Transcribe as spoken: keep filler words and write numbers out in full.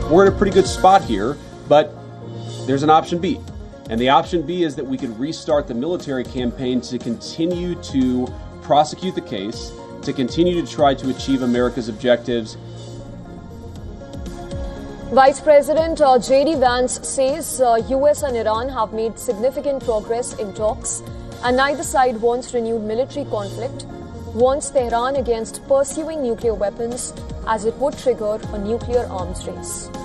we're in a pretty good spot here, but there's an option B. And the option B is that we could restart the military campaign to continue to prosecute the case, to continue to try to achieve America's objectives. Vice President uh, J D Vance says uh, U S and Iran have made significant progress in talks, and neither side wants renewed military conflict, warns Tehran against pursuing nuclear weapons as it would trigger a nuclear arms race.